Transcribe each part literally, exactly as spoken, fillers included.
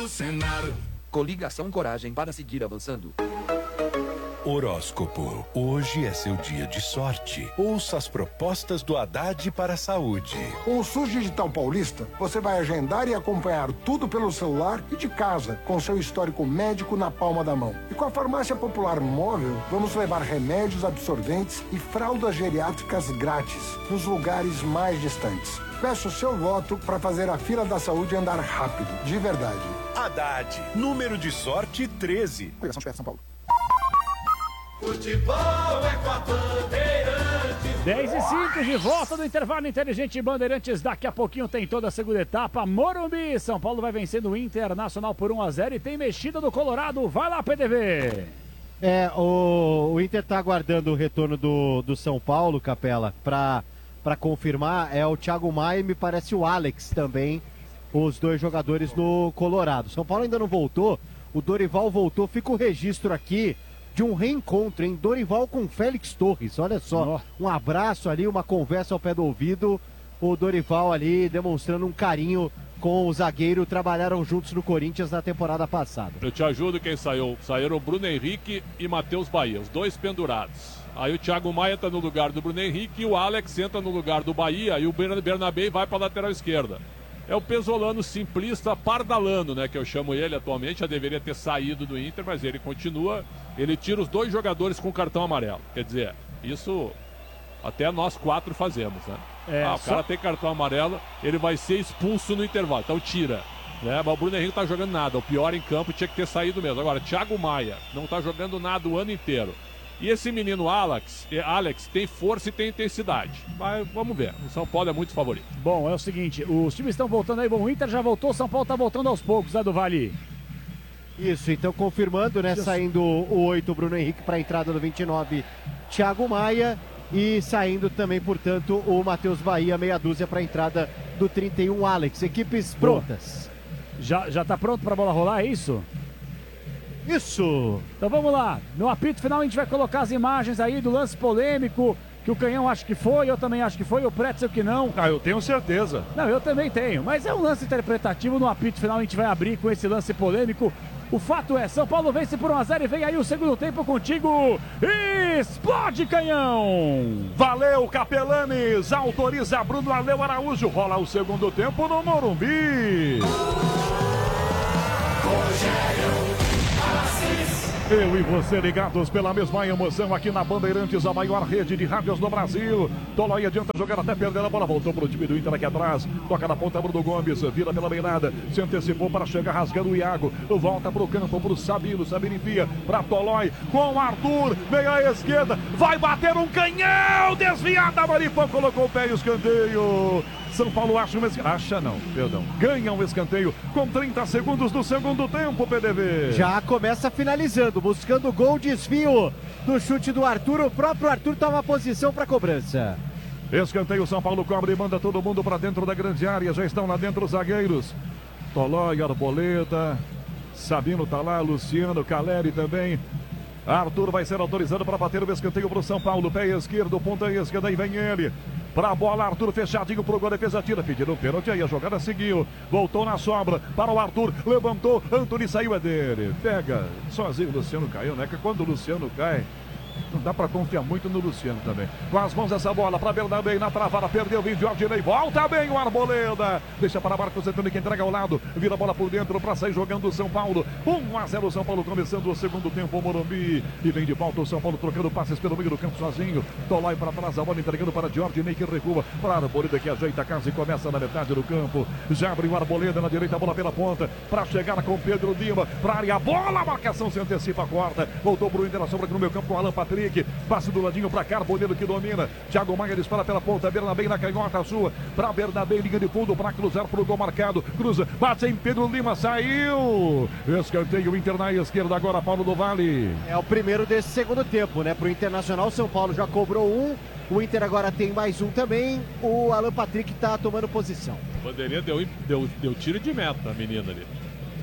do Senado. Coligação Coragem para seguir avançando. Horóscopo. Hoje é seu dia de sorte. Ouça as propostas do Haddad para a saúde. Com o SUS Digital Paulista, você vai agendar e acompanhar tudo pelo celular e de casa, com seu histórico médico na palma da mão. E com a Farmácia Popular Móvel, vamos levar remédios, absorventes e fraldas geriátricas grátis nos lugares mais distantes. Peço o seu voto para fazer a fila da saúde andar rápido, de verdade. Haddad, número de sorte treze. Coligação de São Paulo. Futebol é com a Bandeirantes. dez e cinco de volta do intervalo inteligente Bandeirantes. Daqui a pouquinho tem toda a segunda etapa. Morumbi, São Paulo vai vencendo o Internacional por um a zero e tem mexida do Colorado. Vai lá, P D V. É, o, o Inter tá aguardando o retorno do, do São Paulo, Capela, para para confirmar. É o Thiago Maia e me parece o Alex também, os dois jogadores do Colorado. São Paulo ainda não voltou, o Dorival voltou. Fica o registro aqui de um reencontro, hein? Dorival com Félix Torres, olha só, um abraço ali, uma conversa ao pé do ouvido, o Dorival ali demonstrando um carinho com o zagueiro, trabalharam juntos no Corinthians na temporada passada. Eu te ajudo quem saiu, saíram o Bruno Henrique e Matheus Bahia, os dois pendurados. Aí o Thiago Maia entra no lugar do Bruno Henrique e o Alex entra no lugar do Bahia e o Bernabé vai para a lateral esquerda. É o Pesolano simplista Pardalano, né, que eu chamo ele atualmente, já deveria ter saído do Inter, mas ele continua, ele tira os dois jogadores com cartão amarelo. Quer dizer, isso até nós quatro fazemos, né? É, ah, o só... cara tem cartão amarelo, ele vai ser expulso no intervalo, então tira. Né? Mas o Bruno Henrique não tá jogando nada, o pior em campo tinha que ter saído mesmo. Agora, Thiago Maia não tá jogando nada o ano inteiro. E esse menino Alex, Alex tem força e tem intensidade. Mas vamos ver, o São Paulo é muito favorito. Bom, é o seguinte, os times estão voltando aí. Bom, o Inter já voltou, o São Paulo tá voltando aos poucos, né, do Vale? Isso, então confirmando, né, Isso. saindo o oito, Bruno Henrique para a entrada do vinte e nove, Thiago Maia. E saindo também, portanto, o Matheus Bahia, meia dúzia para a entrada do trinta e um, Alex. Equipes prontas. Já, já tá pronto para a bola rolar, é isso? Isso! Então vamos lá, no apito final a gente vai colocar as imagens aí do lance polêmico, que o Canhão acha que foi, eu também acho que foi, o Pretzel que não. Ah, eu tenho certeza. Não, eu também tenho, mas é um lance interpretativo. No apito final a gente vai abrir com esse lance polêmico. O fato é, São Paulo vence por um a zero e vem aí o segundo tempo contigo. Explode, Canhão! Valeu, Capelanes! Autoriza Bruno Aleu Araújo. Rola o segundo tempo no Morumbi. Eu e você ligados pela mesma emoção aqui na Bandeirantes, a maior rede de rádios do Brasil. Tolói adianta jogar até perder a bola, voltou pro time do Inter aqui atrás, toca na ponta Bruno Gomes, vira pela beirada, se antecipou para chegar rasgando o Iago, volta pro campo pro Sabino, Sabino envia pra Tolói, com Arthur, meia esquerda, vai bater um canhão, desviada, Maripão colocou o pé e escanteio. São Paulo acha um escanteio, acha não, perdão, ganha um escanteio com trinta segundos do segundo tempo, P D V. Já começa finalizando, buscando o gol, desvio do chute do Arthur, o próprio Arthur toma posição para cobrança. Escanteio, São Paulo cobra e manda todo mundo para dentro da grande área, já estão lá dentro os zagueiros. Tolói, Arboleda, Sabino tá lá, Luciano, Caleri também. Arthur vai ser autorizado para bater o escanteio para o São Paulo, pé esquerdo, ponta esquerda, e vem ele. Pra bola, Arthur fechadinho pro gol, defesa tira, pediram pênalti, aí a jogada seguiu, voltou na sobra, para o Arthur, levantou, Antony saiu, é dele, pega, sozinho o Luciano caiu, né, que quando o Luciano cai, não dá pra confiar muito no Luciano também. Com as mãos essa bola para Bernabé na travada, perdeu, vem de Ordinei, volta bem o Arboleda, deixa para Marcos Antônio que entrega ao lado, vira a bola por dentro para sair jogando o São Paulo. um a zero São Paulo começando o segundo tempo, o Morumbi, e vem de volta o São Paulo trocando passes pelo meio do campo sozinho. Tolói para trás, a bola entregando para Ordinei que recua, para Arboleda que ajeita a casa e começa na metade do campo. Já abriu o Arboleda na direita, a bola pela ponta, para chegar com Pedro Lima, para área, a bola, a marcação se antecipa, corta, voltou pro Inter, a sombra aqui no meu campo com Alan Patrick, passe do ladinho para cá, Arboleda que domina, Thiago Maia dispara pela ponta, Bernabé na canhota sua, para Bernabé, linha de fundo para cruzar pro gol marcado, cruza, bate em Pedro Lima, saiu, escanteio, Inter na esquerda agora, Paulo do Vale. É o primeiro desse segundo tempo, né, pro Internacional. São Paulo já cobrou um, o Inter agora tem mais um também, o Alan Patrick tá tomando posição. O Bandeirinha deu, deu, deu tiro de meta, a menina ali.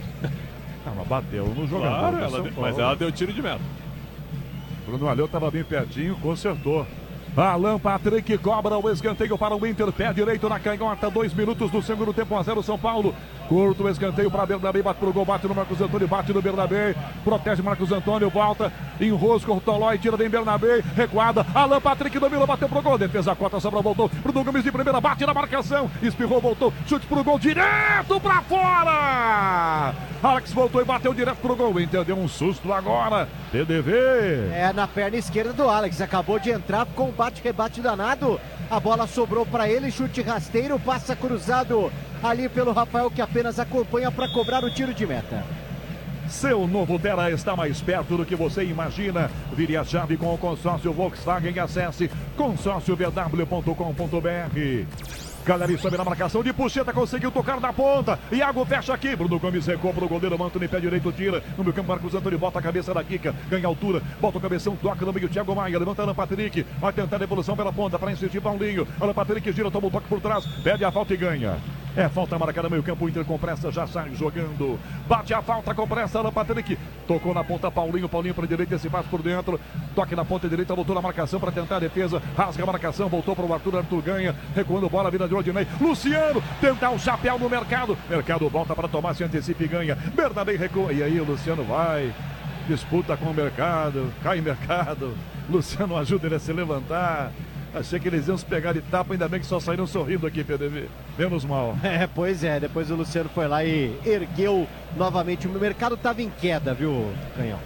Ah, mas bateu no jogador. Claro, ela deu, mas ela deu tiro de meta. Bruno Aleu estava bem pertinho, consertou. Alan Patrick cobra o escanteio para o Inter, pé direito na canhota, dois minutos do segundo tempo, um a zero São Paulo. Curto o escanteio para Bernabé, bate pro gol, bate no Marcos Antônio, bate no Bernabé, protege Marcos Antônio, volta, enrosca o Tolói, tira bem Bernabé, recuada, Alan Patrick domina, bateu pro gol, defesa corta, sobra, voltou, Bruno Gomes de primeira, bate na marcação, espirrou, voltou, chute pro gol, direto pra fora! Alex voltou e bateu direto pro gol, entendeu? Um susto agora, P D V. É na perna esquerda do Alex, acabou de entrar com um bate-rebate danado, a bola sobrou para ele, chute rasteiro, passa cruzado ali pelo Rafael, que apenas acompanha para cobrar o tiro de meta. Seu novo Terra está mais perto do que você imagina. Vire a chave com o consórcio Volkswagen e acesse consórcio v w ponto com ponto b r. Caleri sobe na marcação de Puxeta, conseguiu tocar na ponta. Iago fecha aqui. Bruno Gomes recua pro goleiro, Antônio pé direito, tira. No meio campo, Marcos Antônio bota a cabeça da Kika, ganha altura, bota o cabeção, toca no meio, Thiago Maia, levanta Alan Patrick, vai tentar a devolução pela ponta para insistir Paulinho. Alan Patrick gira, toma o toque por trás, pede a falta e ganha. É falta marcada no meio campo, o Inter com pressa, já sai jogando. Bate a falta com pressa, Alan Patrick. Tocou na ponta, Paulinho, Paulinho para direita, esse passe por dentro. Toque na ponta direita, voltou na marcação para tentar a defesa. Rasga a marcação, voltou para o Arthur, Arthur ganha. Recuando bola, vida de Rodinei. Luciano, tentar o chapéu no mercado. Mercado volta para tomar, se antecipa e ganha. Bernabé recua. E aí o Luciano vai. Disputa com o mercado, cai em mercado. Luciano ajuda ele a se levantar. Achei que eles iam se pegar de tapa, ainda bem que só saíram sorrindo aqui, P D V. Menos mal. É, pois é, depois o Luciano foi lá e ergueu novamente. O mercado estava em queda, viu, Canhão?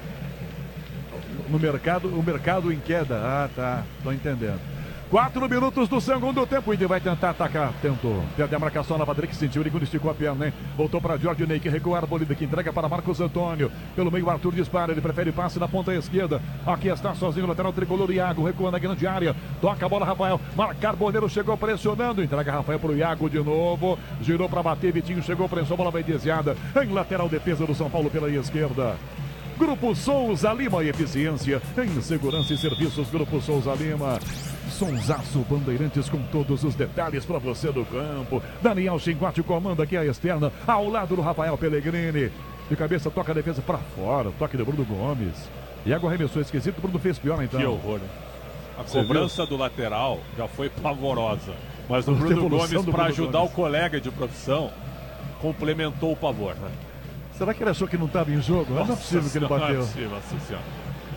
No mercado, o mercado em queda. Ah, tá, tô entendendo. Quatro minutos do segundo tempo, o Inter vai tentar atacar, tentou, perde a marcação na Patrick, sentiu ele quando esticou a perna, hein? Voltou para Jorge Ney, que recua a Bolívia, que entrega para Marcos Antônio, pelo meio Arthur dispara, ele prefere passe na ponta esquerda, aqui está sozinho o lateral tricolor Iago, recua na grande área, toca a bola Rafael, Carboneiro chegou pressionando, entrega Rafael para o Iago de novo, girou para bater, Vitinho chegou, pressão, bola vai desviada, em lateral defesa do São Paulo pela esquerda. Grupo Souza Lima e Eficiência em Segurança e Serviços. Grupo Souza Lima. Sonsaço Bandeirantes com todos os detalhes para você do campo. Daniel Chinguate comanda aqui a externa, ao lado do Rafael Pellegrini. De cabeça toca a defesa para fora. Toque do Bruno Gomes. Iago arremessou esquisito, Bruno fez pior então. Que horror. A você cobrança viu? Do lateral já foi pavorosa. Mas o Bruno Gomes, para ajudar Gomes. O colega de profissão, complementou o pavor, né? Será que ele achou que não estava em jogo? Nossa, não é possível que ele bateu. Não é possível, nossa senhora.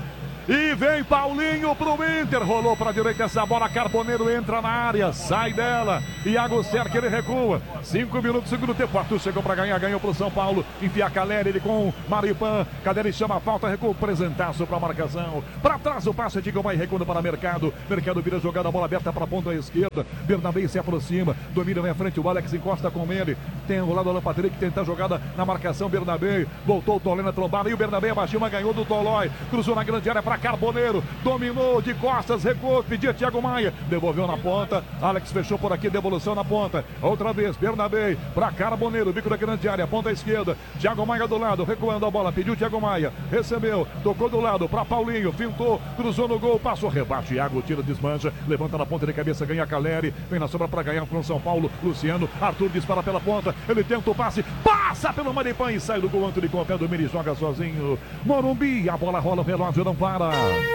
E vem Paulinho pro Inter, rolou pra direita essa bola, Carboneiro entra na área, sai dela, Iago cerca, ele recua, cinco minutos, segundo tempo, Arthur chegou pra ganhar, ganhou pro São Paulo, enfia Caleri, ele com Maripan, Caleri chama a falta, recua, presentaço pra marcação, pra trás o passe de Gomai, recua para Mercado, Mercado vira jogada, a bola aberta pra ponta esquerda, Bernabé se aproxima, domina na frente, o Alex encosta com ele, tem o lado do Alan Patrick, tenta a jogada na marcação, Bernabé, voltou o Tolói na trombada, e o Bernabé abaixou, mas ganhou do Tolói, cruzou na grande área pra Carboneiro, dominou de costas, recuou, pedia Thiago Maia, devolveu na ponta, Alex fechou por aqui, devolução na ponta, outra vez, Bernabé, para Carboneiro, bico da grande área, ponta esquerda, Thiago Maia do lado, recuando a bola, pediu Thiago Maia, recebeu, tocou do lado, para Paulinho, fintou, cruzou no gol, passou, rebate, Iago tira, desmancha, levanta na ponta de cabeça, ganha Caleri, vem na sombra para ganhar com São Paulo, Luciano, Arthur dispara pela ponta, ele tenta o passe, passa pelo Maripan e sai do gol, Antônio com o pé do Miri, joga sozinho, Morumbi, a bola rola, o relógio não para.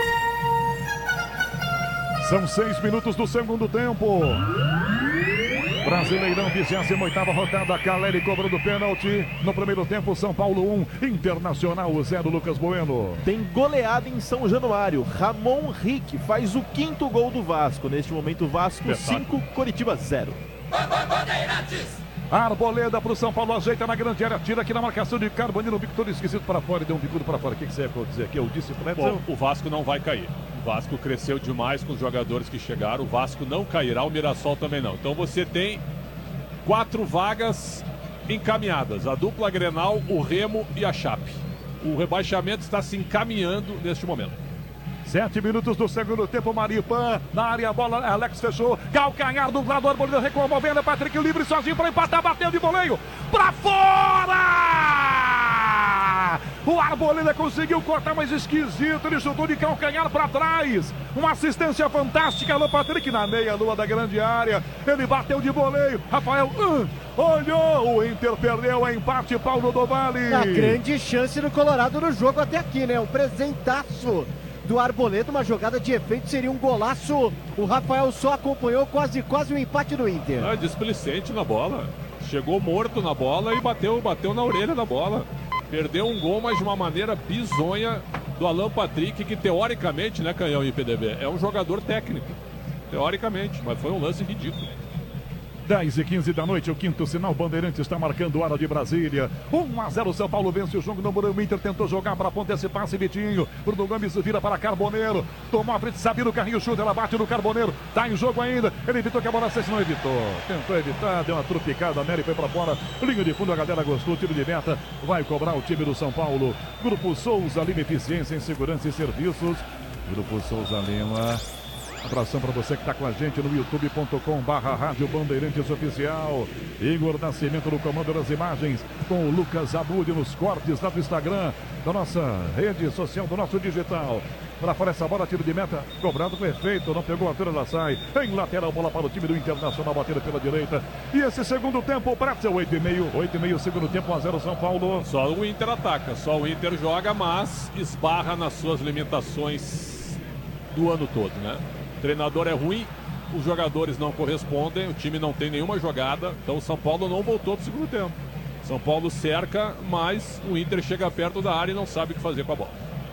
São seis minutos do segundo tempo. Brasileirão, vigésima oitava rodada, Caleri cobrando pênalti. No primeiro tempo, São Paulo um, Internacional zero, Lucas Bueno. Tem goleada em São Januário. Ramon Rick faz o quinto gol do Vasco. Neste momento, Vasco cinco, Coritiba zero. Arboleda pro São Paulo, ajeita na grande área, tira aqui na marcação de Carboneiro, um bico todo esquisito para fora e deu um bicudo para fora. O que, que você ia dizer aqui? Eu disse para Bom, o Vasco não vai cair. O Vasco cresceu demais com os jogadores que chegaram. O Vasco não cairá, o Mirassol também não. Então você tem quatro vagas encaminhadas: a dupla Grenal, o Remo e a Chape. O rebaixamento está se encaminhando neste momento. Sete minutos do segundo tempo, Maripan na área, a bola, Alex fechou, calcanhar do lado, Arboleda recuou, movendo, Patrick livre, sozinho para empatar, bateu de voleio, para fora! O Arboleda conseguiu cortar, mas esquisito, ele chutou de calcanhar para trás, uma assistência fantástica, Alan Patrick na meia-lua da grande área, ele bateu de voleio, Rafael, uh, olhou, o Inter perdeu, a empate, Paulo do Vale. A grande chance do Colorado no jogo até aqui, né, um presentaço do Arboleda, uma jogada de efeito, seria um golaço. O Rafael só acompanhou, quase quase o empate do Inter. Ah, displicente na bola. chegou morto na bola e bateu, bateu na orelha da bola. Perdeu um gol, mas de uma maneira bizonha do Alan Patrick, que teoricamente, né, Canhão e P D B, é um jogador técnico. Teoricamente, mas foi um lance ridículo. dez e quinze da noite, o quinto sinal. Bandeirantes está marcando hora de Brasília. um a zero, São Paulo vence o jogo no Morumbi. Inter tentou jogar para a ponta, esse passe, Vitinho. Bruno Gomes vira para Carboneiro. Tomou a frente, Sabino, o carrinho chuta, ela bate no Carboneiro. Tá em jogo ainda. Ele evitou que a bola saísse, não evitou. Tentou evitar, deu uma tropicada, a Nery foi para fora. Linha de fundo, a galera gostou. Tiro de meta, vai cobrar o time do São Paulo. Grupo Souza Lima, eficiência em segurança e serviços. Grupo Souza Lima. Abração para você que está com a gente no youtube ponto com barra Rádio Bandeirantes Oficial. Igor Nascimento no comando das imagens, com o Lucas Abud nos cortes lá do Instagram, da nossa rede social, do nosso digital. Para fora essa bola, tiro de meta, cobrado com efeito, não pegou a altura, ela sai. Em lateral, bola para o time do Internacional, batendo pela direita. E esse segundo tempo, o Prato é oito e meio, oito e meio, segundo tempo, um a zero São Paulo. Só o Inter ataca, só o Inter joga, mas esbarra nas suas limitações do ano todo, né? O treinador é ruim, os jogadores não correspondem, o time não tem nenhuma jogada, então o São Paulo não voltou do segundo tempo. São Paulo cerca, mas o Inter chega perto da área e não sabe o que fazer com a bola.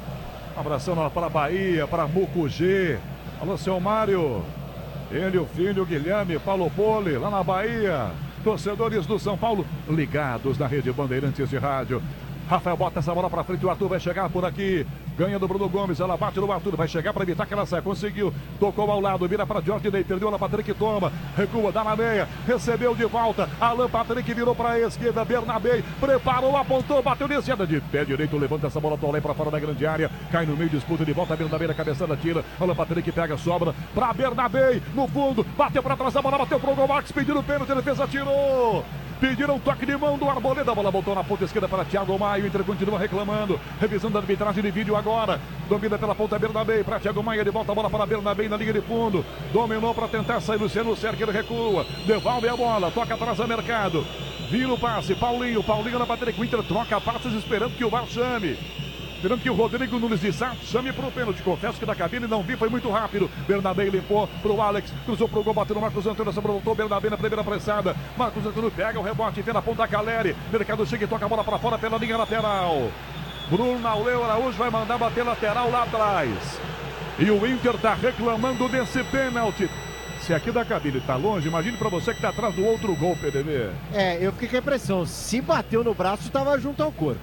Um abração para a Bahia, para Mucugê. Alô, seu Mário. Ele, o filho, Guilherme, Paulo Poli, lá na Bahia. Torcedores do São Paulo ligados na rede Bandeirantes de Rádio. Rafael bota essa bola para frente, o Arthur vai chegar por aqui. Ganha do Bruno Gomes, ela bate no Arthur, vai chegar para evitar que ela saia. Conseguiu, tocou ao lado, vira para Jorge Ney, perdeu ela, Patrick toma, recua, dá na meia, recebeu de volta. Alan Patrick virou para a esquerda, Bernabé preparou, apontou, bateu de esquerda, de pé direito, levanta essa bola do Além para fora da grande área, cai no meio, disputa de volta, Bernabé na cabeçada, tira. Alan Patrick pega, sobra para Bernabé no fundo, bateu para trás, a bola bateu pro gol, Marques pedindo o pênalti, a defesa tirou. Pediram um toque de mão do Arboleda, a bola voltou na ponta esquerda para Thiago Maia, o Inter continua reclamando, revisando a arbitragem de vídeo agora, domina pela ponta Bernabé, para Thiago Maia, ele volta a bola para Bernabé na linha de fundo, dominou para tentar sair Luciano Serra, ele recua, devolve a bola, toca atrás a Mercado, vira o passe, Paulinho, Paulinho na Patrick, o Inter troca passes esperando que o V A R chame. Esperando que o Rodrigo Nunes de Sá chame para o pênalti. Confesso que da cabine não vi, foi muito rápido. Bernabé limpou para o Alex, cruzou para o gol, bateu no Marcos Antônio, voltou Bernabé na primeira pressada. Marcos Antônio pega o rebote, vem na ponta Caleri. Mercado chega e toca a bola para fora pela linha lateral. Bruno Aurélio Araújo vai mandar bater lateral lá atrás. E o Inter está reclamando desse pênalti. Se aqui da cabine está longe, imagine para você que está atrás do outro gol, P D B. É, eu fiquei com a impressão, se bateu no braço, estava junto ao corpo.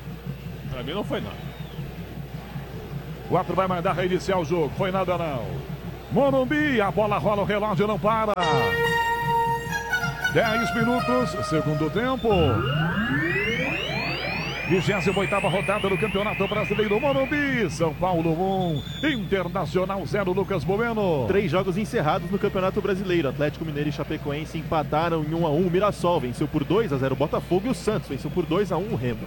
Pra mim não foi nada. O árbitro vai mandar reiniciar o jogo. Foi nada não. Morumbi, a bola rola, o relógio não para. dez minutos, segundo tempo. vigésima oitava rodada do Campeonato Brasileiro. Morumbi, São Paulo um, Internacional zero, Lucas Bueno. Três jogos encerrados no Campeonato Brasileiro. Atlético Mineiro e Chapecoense empataram em um a um. Mirassol venceu por dois a zero Botafogo e o Santos venceu por dois a um o Remo.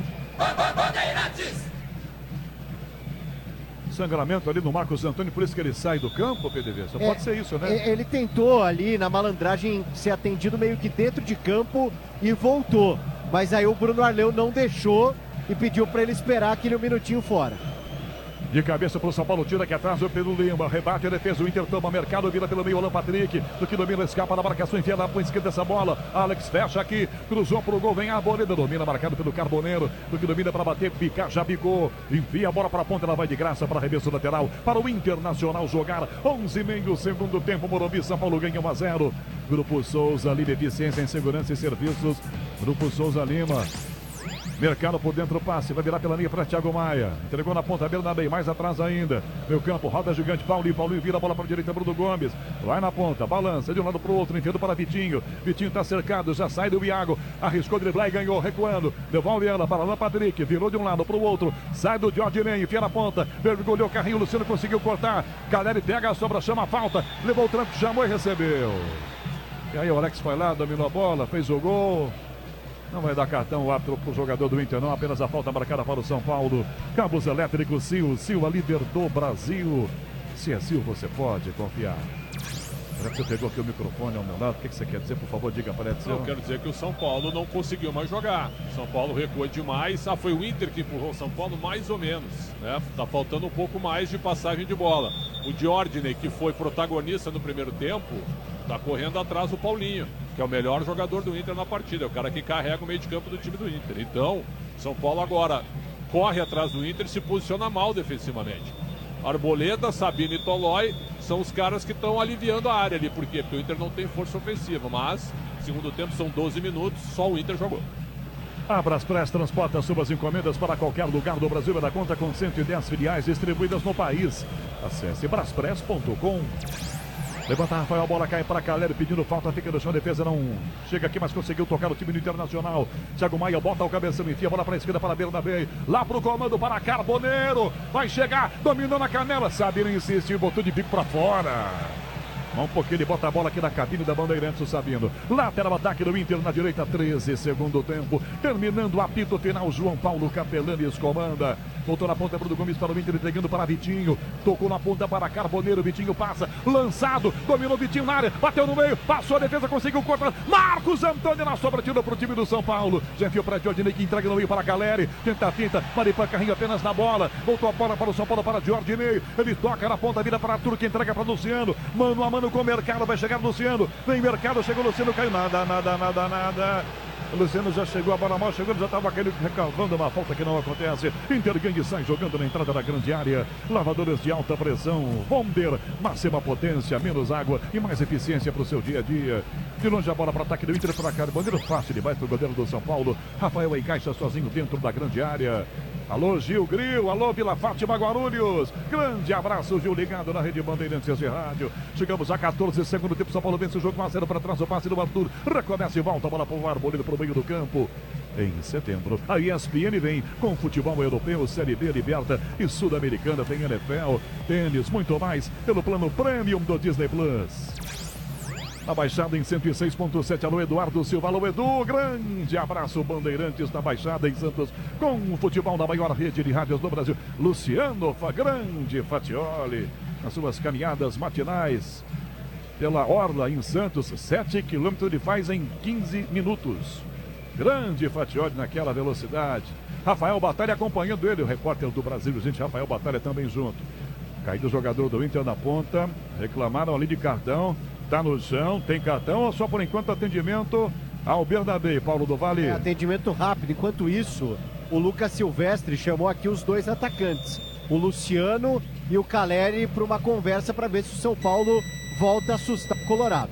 Sangramento ali no Marcos Antônio, por isso que ele sai do campo, P D V. Só é, pode ser isso, né? Ele tentou ali na malandragem ser atendido meio que dentro de campo e voltou. Mas aí o Bruno Arleu não deixou e pediu para ele esperar aquele um minutinho fora. De cabeça para o São Paulo, tira aqui atrás o Pedro Lima, rebate a defesa, o Inter toma Mercado, vira pelo meio, Alan Patrick, do que domina, escapa da marcação, enfia lá para a esquerda essa bola, Alex fecha aqui, cruzou para o gol, vem a Arboleda, domina, marcado pelo Carboneiro, do que domina para bater, picar, já bicou, enfia a bola para a ponta, ela vai de graça para arremesso lateral, para o Internacional jogar, onze e meio, segundo tempo, Morumbi, São Paulo ganha um a zero, Grupo Souza Lima, eficiência em segurança e serviços, Grupo Souza Lima. Mercado por dentro, passe, vai virar pela linha para Thiago Maia, entregou na ponta, Bernabé, mais atrás ainda, meu campo, roda gigante, Paulinho, Paulinho vira a bola para a direita, Bruno Gomes, vai na ponta, balança de um lado para o outro, enfiando para Vitinho, Vitinho está cercado, já sai do Iago, arriscou driblar e ganhou, recuando, devolve ela para Alan Patrick, virou de um lado para o outro, sai do Jorge Ney, enfia na ponta, mergulhou o carrinho, Luciano conseguiu cortar, Caleri pega a sobra, chama a falta, levou o tranco, chamou e recebeu. E aí o Alex foi lá, dominou a bola, fez o gol. Não vai dar cartão o árbitro para o jogador do Inter, não. Apenas a falta marcada para o São Paulo. Cabos elétricos, Sil. Sil, a líder do Brasil. Se é Sil, você pode confiar. Já que você pegou aqui o microfone ao meu lado, o que, que você quer dizer? Por favor, diga para ele. Eu quero dizer que o São Paulo não conseguiu mais jogar. O São Paulo recua demais. Ah, foi o Inter que empurrou o São Paulo, mais ou menos, né? Tá faltando um pouco mais de passagem de bola. O Diordine, que foi protagonista no primeiro tempo, tá correndo atrás do Paulinho. que é o melhor jogador do Inter na partida, é o cara que carrega o meio de campo do time do Inter. Então, São Paulo agora corre atrás do Inter e se posiciona mal defensivamente. Arboleda, Sabino e Tolói são os caras que estão aliviando a área ali. Por quê? Porque o Inter não tem força ofensiva, mas segundo tempo são doze minutos, só o Inter jogou. A Braspress transporta suas encomendas para qualquer lugar do Brasil e da conta com cento e dez filiais distribuídas no país. Acesse braspress ponto com. Levanta Rafael, a bola cai para Caleri pedindo falta, fica no chão, a defesa não chega aqui, mas conseguiu tocar o time do Internacional. Thiago Maia bota o cabeção, enfia a bola para a esquerda para Bernabé, lá pro comando para Carboneiro, vai chegar, dominou na canela, Sabino insiste, botou de bico para fora. Um pouquinho, ele bota a bola aqui na cabine da Bandeirantes, o Sabino. Lateral ataque do Inter na direita, treze, segundo tempo. Terminando o apito final, João Paulo Capelanes comanda. Voltou na ponta Bruno Gomes para o Inter, entregando para Vitinho. Tocou na ponta para Carboneiro, Vitinho passa, lançado, dominou Vitinho na área, bateu no meio, passou a defesa, conseguiu contra. Marcos Antônio na sobra, tirou para o time do São Paulo. Já enfiou para Jorginei, que entrega no meio para Caleri. Tenta, tenta, Maripan carrinho apenas na bola. Voltou a bola para o São Paulo, para Jorginei. Ele toca na ponta, vira para Arthur, que entrega para Luciano. Mano a mano com o Mercado, vai chegar Luciano, vem Mercado, chegou Luciano, caiu, nada, nada, nada, nada. O Luciano já chegou, a bola mal chegou, já estava aquele recalvando uma falta que não acontece. Inter ganha e sai jogando na entrada da grande área. Lavadores de alta pressão, Bonder, máxima potência, menos água e mais eficiência para o seu dia a dia. De longe a bola para ataque do Inter para Carboneiro, fácil demais para o goleiro do São Paulo. Rafael encaixa sozinho dentro da grande área. Alô Gil Gril, alô Vila Fátima Guarulhos. Grande abraço, Gil, ligado na Rede Bandeirantes de Rádio. Chegamos a quatorze, segundo tempo, São Paulo vence o jogo um a zero para trás, o passe do Arthur. Recomeça e volta a bola para o Arboleda para o meio do campo. Em setembro, a E S P N vem com futebol europeu, Série B, Liberta e Sul-Americana, tem N F L, tênis, muito mais pelo plano Premium do Disney Plus. Na Baixada em cento e seis ponto sete, alô Eduardo Silva, alô Edu, grande abraço, Bandeirantes da Baixada em Santos, com o futebol da maior rede de rádios do Brasil, Luciano Grande Fatioli, nas suas caminhadas matinais pela Orla em Santos, sete quilômetros ele faz em quinze minutos, grande Fatioli naquela velocidade. Rafael Batalha acompanhando ele, o repórter do Brasil, gente, Rafael Batalha também junto. Caído o jogador do Inter na ponta, reclamaram ali de cartão. Tá no chão, tem cartão ou só por enquanto atendimento ao Bernabé, Paulo do Vale? É, atendimento rápido. Enquanto isso, o Lucas Silvestre chamou aqui os dois atacantes, o Luciano e o Caleri, para uma conversa para ver se o São Paulo volta a assustar o Colorado.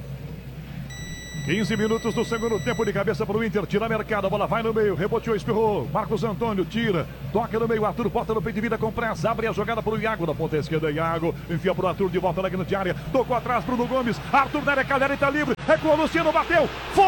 quinze minutos do segundo tempo, de cabeça para o Inter, tira Mercado, a bola vai no meio, reboteou, espirrou, Marcos Antônio tira, toca no meio, Arthur bota no peito de vida com pressa, abre a jogada para o Iago, na ponta esquerda, Iago, enfia para o Arthur, de volta na grande área, tocou atrás, Bruno Gomes, Arthur na área, Caleri está livre, recuou, Luciano bateu,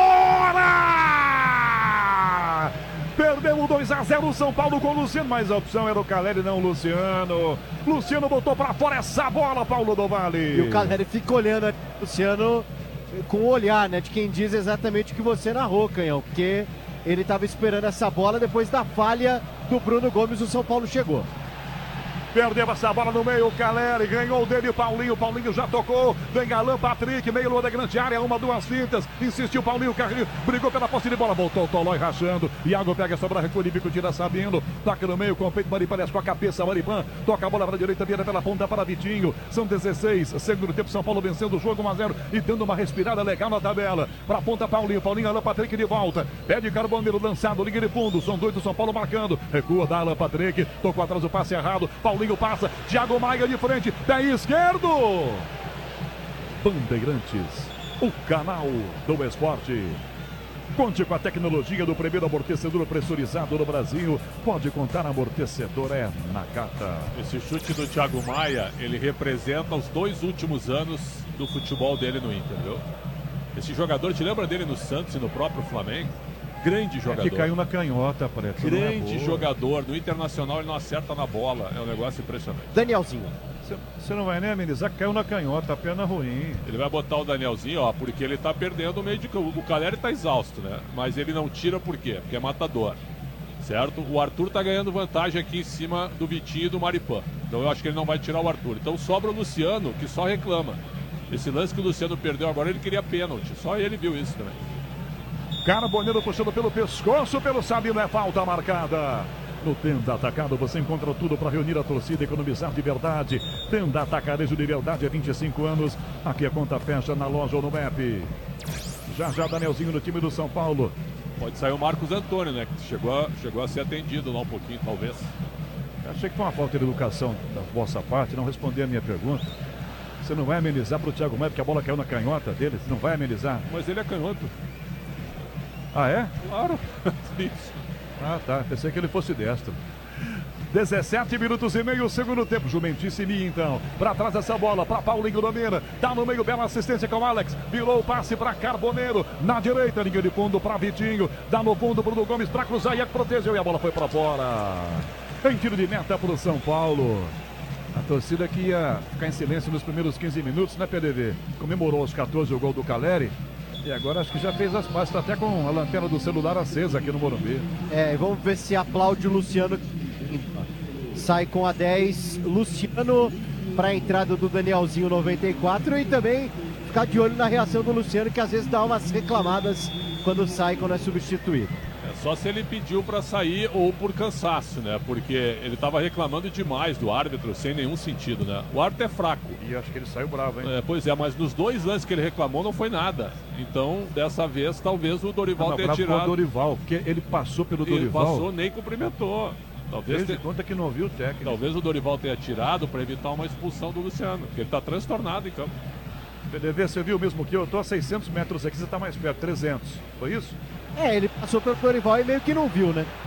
fora! Perdeu dois a zero o São Paulo com o Luciano, mas a opção era o Caleri, não o Luciano. Luciano botou para fora essa bola, Paulo do Vale. E o Caleri fica olhando, Luciano, com o olhar, né, de quem diz exatamente o que você narrou, Canhão, porque ele estava esperando essa bola, depois da falha do Bruno Gomes, o São Paulo chegou. Perdeu essa bola no meio, o Caleri ganhou dele, Paulinho, Paulinho já tocou, vem Alan Patrick, meio lua da grande área, uma, duas fintas, insistiu Paulinho, Carrinho, brigou pela posse de bola, voltou o Tolói rachando, Iago pega a sobra, recua de bico, tira Sabino, toca no meio, com o peito, Maripan, com a cabeça, Maripan, toca a bola para a direita, vira pela ponta para Vitinho, são dezesseis, segundo tempo, São Paulo vencendo o jogo um a zero e dando uma respirada legal na tabela, para a ponta Paulinho, Paulinho, Alan Patrick de volta, pede Carboneiro lançado, liga de fundo, são dois do São Paulo marcando, recua da Alan Patrick, tocou atrás o passe errado, Paulinho passa, Thiago Maia de frente, pé esquerdo. Bandeirantes, o canal do esporte. Conte com a tecnologia do primeiro amortecedor pressurizado no Brasil. Pode contar, amortecedor é Nakata. Esse chute do Thiago Maia, ele representa os dois últimos anos do futebol dele no Inter, viu? Esse jogador, te lembra dele no Santos e no próprio Flamengo? Grande jogador. É que caiu na canhota, parece. Grande é jogador. No Internacional ele não acerta na bola. É um negócio impressionante. Danielzinho. Você não vai nem amenizar, caiu na canhota, a perna ruim. Ele vai botar o Danielzinho, ó, porque ele tá perdendo o meio de campo. O Caleri tá exausto, né? Mas ele não tira por quê? Porque é matador. Certo? O Arthur tá ganhando vantagem aqui em cima do Vitinho e do Maripan. Então eu acho que ele não vai tirar o Arthur. Então sobra o Luciano, que só reclama. Esse lance que o Luciano perdeu agora, ele queria pênalti. Só ele viu isso também. Carboneiro puxando pelo pescoço, pelo Sabino, é falta marcada. No Tenda Atacado você encontra tudo para reunir a torcida e economizar de verdade. Tenda Atacarejo de verdade há vinte e cinco anos. Aqui a conta fecha na loja ou no app. Já já Danielzinho no time do São Paulo. Pode sair o Marcos Antônio, né? Que chegou a, chegou a ser atendido lá um pouquinho, talvez. Achei que foi uma falta de educação da vossa parte, não responder a minha pergunta. Você não vai amenizar pro Thiago Maia, porque a bola caiu na canhota dele, você não vai amenizar. Mas ele é canhoto. Ah, é? Claro. Isso. Ah, tá. Pensei que ele fosse destro. dezessete minutos e meio, segundo tempo. Jumentice Mia, então. Pra trás dessa bola, pra Paulinho domina. Tá no meio, bela assistência com o Alex. Virou o passe pra Carboneiro. Na direita, linha de fundo pra Vitinho. Dá no fundo, Bruno Gomes pra cruzar e protegeu. E a bola foi pra fora. Tem tiro de meta pro São Paulo. A torcida que ia ficar em silêncio nos primeiros quinze minutos, né, P D V? Comemorou aos quatorze o gol do Caleri. E agora acho que já fez as pazes, tá até com a lanterna do celular acesa aqui no Morumbi. É, e vamos ver se aplaude o Luciano. Sai com a dez, Luciano para a entrada do Danielzinho noventa e quatro e também ficar de olho na reação do Luciano, que às vezes dá umas reclamadas quando sai, quando é substituído. É só se ele pediu para sair ou por cansaço, né? Porque ele estava reclamando demais do árbitro, sem nenhum sentido, né? O árbitro é fraco. E acho que ele saiu bravo, hein? É, pois é, mas nos dois lances que ele reclamou não foi nada. Então, dessa vez, talvez o Dorival não, tenha bravo tirado. Com o Dorival, porque ele passou pelo Ele Dorival. passou, nem cumprimentou. Talvez Fez de te... conta que não viu o técnico. Talvez o Dorival tenha tirado para evitar uma expulsão do Luciano, porque ele está transtornado em campo. P D V, você viu mesmo que eu estou a seiscentos metros aqui, você está mais perto, trezentos. Foi isso? É, ele passou pelo Dorival e meio que não viu, né?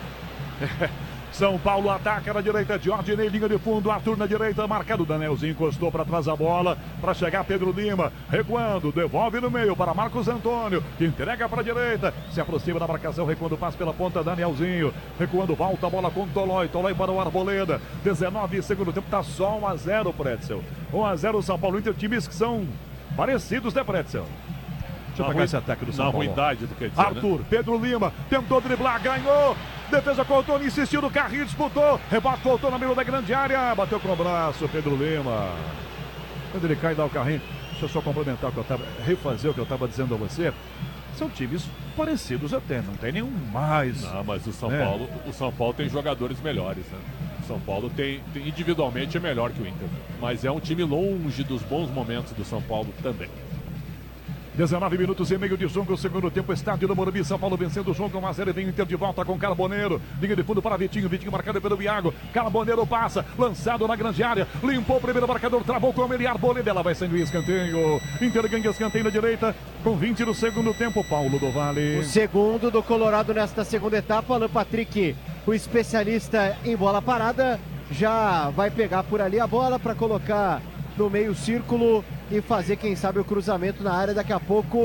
São Paulo ataca na direita, Diordinei, linha de fundo, Arthur na direita, marcado, Danielzinho encostou para trás a bola, para chegar Pedro Lima, recuando, devolve no meio para Marcos Antônio, que entrega para a direita, se aproxima da marcação, recuando, passa pela ponta, Danielzinho, recuando, volta a bola com Tolói, Tolói para o Arboleda, dezenove, segundo tempo, tá só um a zero, Pretzel, um a zero São Paulo, Inter, times que são parecidos, né, Pretzel? Deixa eu pegar esse ataque do São Na Paulo. ruindade do que dizer, Arthur, né? Pedro Lima, tentou driblar, ganhou. Defesa com o Tony, insistiu no carrinho, disputou. Rebate, voltou na meio da grande área. Bateu com o braço, Pedro Lima. Quando ele cai e dá o carrinho. Deixa eu só complementar o que eu estava. Refazer o que eu estava dizendo a você. São times parecidos até, não tem nenhum mais. Não, mas o São É. Paulo, o São Paulo tem jogadores melhores, né? O São Paulo tem, tem individualmente é melhor que o Inter. Mas é um time longe dos bons momentos do São Paulo também. dezenove minutos e meio de jogo, segundo tempo, estádio do Morumbi, São Paulo vencendo o jogo, um a zero, vem o Inter de volta com Carboneiro, linha de fundo para Vitinho, Vitinho marcado pelo Iago, Carboneiro passa, lançado na grande área, limpou o primeiro marcador, travou com ele, Arboleda, ela vai saindo em escanteio, Inter ganha escanteio na direita, com vinte no segundo tempo, Paulo do Vale. O segundo do Colorado nesta segunda etapa, Alan Patrick, o especialista em bola parada, já vai pegar por ali a bola para colocar no meio círculo e fazer, quem sabe, o cruzamento na área daqui a pouco.